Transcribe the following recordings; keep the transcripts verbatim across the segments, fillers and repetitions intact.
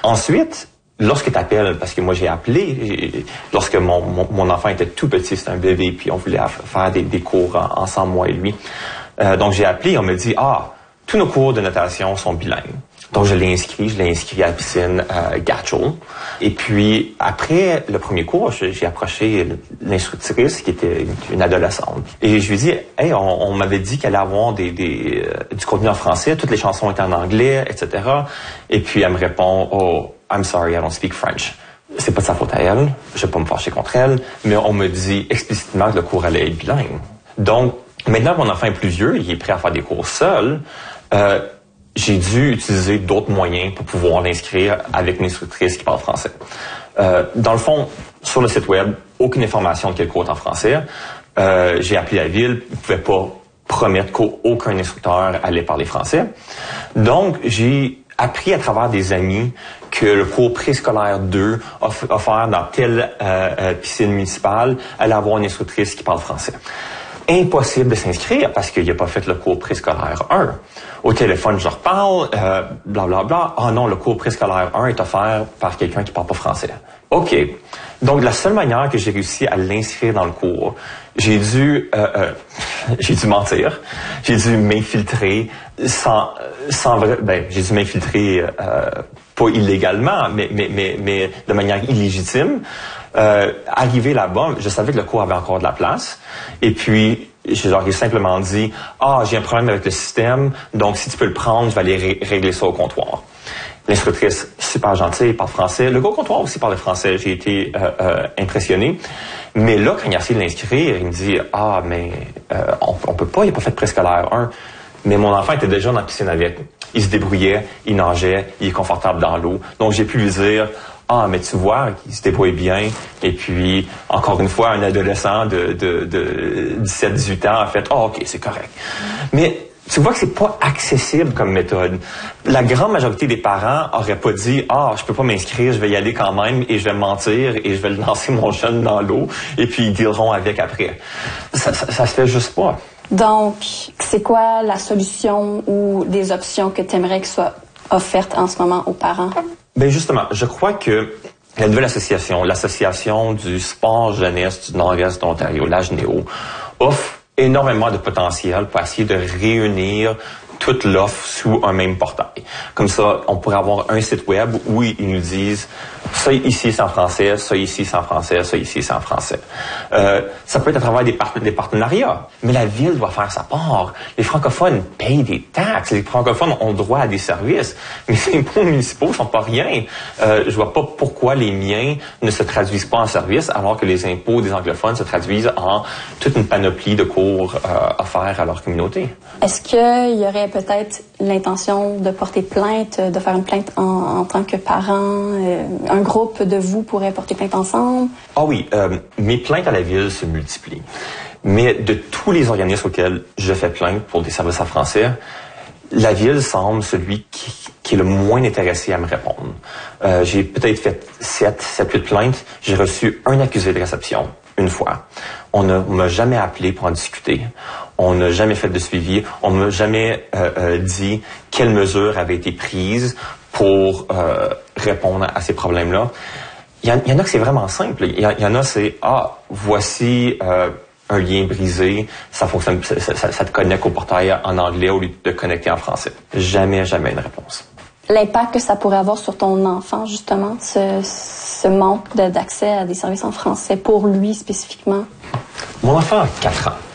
Ensuite, lorsque tu appelles, parce que moi j'ai appelé, lorsque mon, mon, mon enfant était tout petit, c'était un bébé, puis on voulait faire des, des cours ensemble, moi et lui. Euh, donc j'ai appelé, on me dit, ah, tous nos cours de natation sont bilingues. Donc je l'ai inscrit, je l'ai inscrit à la piscine euh, Gatchel. Et puis après le premier cours, j'ai approché l'instructrice qui était une adolescente. Et je lui ai dit, hey, on, on m'avait dit qu'elle allait avoir des, des, euh, du contenu en français, toutes les chansons étaient en anglais, et cetera. Et puis elle me répond, oh, I'm sorry, I don't speak French. C'est pas de sa faute à elle, je vais pas me fâcher contre elle, mais on me dit explicitement que le cours allait être bilingue. Donc maintenant que mon enfant est plus vieux, il est prêt à faire des cours seul. Euh, j'ai dû utiliser d'autres moyens pour pouvoir l'inscrire avec une instructrice qui parle français. Euh, dans le fond, sur le site web, aucune information de quel cours est en français. Euh, j'ai appelé la ville, ils ne pouvaient pas promettre qu'aucun instructeur allait parler français. Donc, j'ai appris à travers des amis que le cours préscolaire deux offert dans telle euh, euh, piscine municipale allait avoir une instructrice qui parle français. Impossible de s'inscrire parce qu'il n'a pas fait le cours préscolaire un. Au téléphone, je leur parle, euh, blablabla. Ah non, le cours préscolaire un est offert par quelqu'un qui parle pas français. OK. Donc, la seule manière que j'ai réussi à l'inscrire dans le cours, j'ai dû, euh, euh, j'ai dû mentir. J'ai dû m'infiltrer sans, sans vrai, ben, j'ai dû m'infiltrer, euh, pas illégalement, mais, mais, mais, mais de manière illégitime. Euh, arrivé là-bas, je savais que le cours avait encore de la place. Et puis, je leur ai simplement dit, ah, j'ai un problème avec le système, donc si tu peux le prendre, je vais aller ré- régler ça au comptoir. L'instructrice, super gentille, parle français. Le gars au comptoir aussi parlait français. J'ai été euh, euh, impressionné. Mais là, quand il a essayé de l'inscrire, il me dit, ah, mais euh, on, on peut pas, il n'a pas fait de préscolaire un. Mais mon enfant était déjà dans la piscine avec. Il se débrouillait, il nageait, il est confortable dans l'eau. Donc, j'ai pu lui dire, ah, mais tu vois, il se débrouille bien. Et puis, encore une fois, un adolescent de, de, de dix-sept dix-huit ans a fait, ah, OK, c'est correct. Mais tu vois que c'est pas accessible comme méthode. La grande majorité des parents auraient pas dit, ah, je peux pas m'inscrire, je vais y aller quand même et je vais mentir et je vais lancer mon jeune dans l'eau et puis ils dealeront avec après. Ça, ça, ça se fait juste pas. Donc, c'est quoi la solution ou des options que tu aimerais que soient offertes en ce moment aux parents? Ben justement, je crois que la nouvelle association, l'association du sport jeunesse du Nord-Est de l'Ontario, l'A G N E O, offre énormément de potentiel pour essayer de réunir toute l'offre sous un même portail. Comme ça, on pourrait avoir un site web où ils nous disent ça ici c'est en français, ça ici c'est en français, ça ici c'est en français. Euh, ça peut être à travers des, part- des partenariats, mais la ville doit faire sa part. Les francophones payent des taxes, les francophones ont droit à des services, mais les impôts municipaux sont pas rien. Euh, je vois pas pourquoi les miens ne se traduisent pas en services alors que les impôts des anglophones se traduisent en toute une panoplie de cours euh, offerts à leur communauté. Est-ce qu'il y aurait peut-être l'intention de porter plainte, de faire une plainte en, en tant que parent? Euh, un groupe de vous pourrait porter plainte ensemble? Ah oui, euh, mes plaintes à la ville se multiplient. Mais de tous les organismes auxquels je fais plainte pour des services en français, la ville semble celui qui, qui est le moins intéressé à me répondre. Euh, j'ai peut-être fait sept, sept, huit plaintes. J'ai reçu un accusé de réception une fois. On ne m'a jamais appelé pour en discuter. On n'a jamais fait de suivi. On ne m'a jamais euh, euh, dit quelles mesures avaient été prises pour euh, répondre à ces problèmes-là. Il y, en, il y en a que c'est vraiment simple. Il y, en, il y en a, c'est, ah, voici euh, un lien brisé, ça fonctionne, ça, ça, ça te connecte au portail en anglais au lieu de te connecter en français. Jamais, jamais une réponse. L'impact que ça pourrait avoir sur ton enfant, justement, ce, ce manque de, d'accès à des services en français pour lui spécifiquement? Mon enfant a quatre ans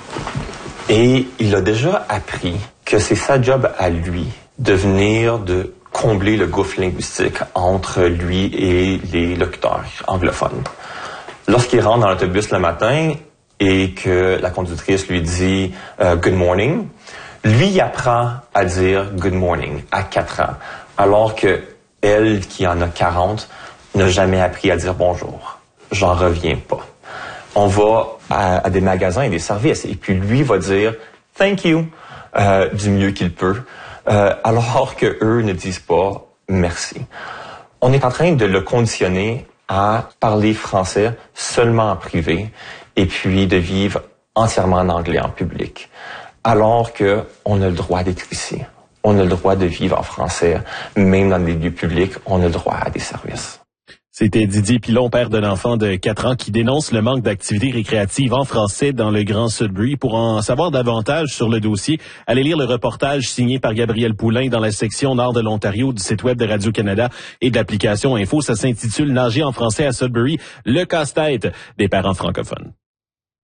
et il a déjà appris que c'est sa job à lui de venir de combler le gouffre linguistique entre lui et les locuteurs anglophones. Lorsqu'il rentre dans l'autobus le matin et que la conductrice lui dit euh, « good morning », lui il apprend à dire « good morning » à quatre ans, alors que elle, qui en a quarante, n'a jamais appris à dire « bonjour ». J'en reviens pas. On va à, à des magasins et des services et puis lui va dire « thank you euh, » du mieux qu'il peut. Euh, alors que eux ne disent pas merci. On est en train de le conditionner à parler français seulement en privé et puis de vivre entièrement en anglais en public, alors que on a le droit d'être ici. on a le droit de vivre en français. Même dans les lieux publics, on a le droit à des services. C'était Didier Pilon, père d'un enfant de quatre ans qui dénonce le manque d'activités récréatives en français dans le Grand Sudbury. Pour en savoir davantage sur le dossier, allez lire le reportage signé par Gabriel Poulain dans la section Nord de l'Ontario du site web de Radio-Canada et de l'application Info. Ça s'intitule « Nager en français à Sudbury, le casse-tête des parents francophones ».